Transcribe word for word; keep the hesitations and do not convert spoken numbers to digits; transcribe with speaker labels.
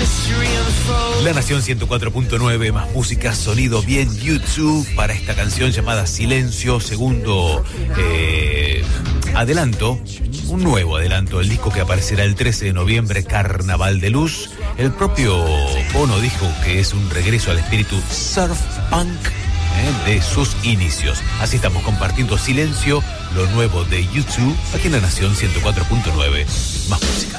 Speaker 1: La Nación ciento cuatro punto nueve, más música, sonido bien YouTube para esta canción llamada Silencio, segundo eh, adelanto, un nuevo adelanto, el disco que aparecerá el trece de noviembre, Carnaval de Luz. El propio Bono dijo que es un regreso al espíritu surf punk eh, de sus inicios. Así estamos compartiendo Silencio, lo nuevo de YouTube, aquí en La Nación ciento cuatro punto nueve, más música.